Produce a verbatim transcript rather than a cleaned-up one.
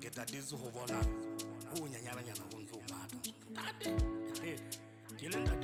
ke tatetse go bona o nyanyalanyana go ntse o batla tate ke le ntate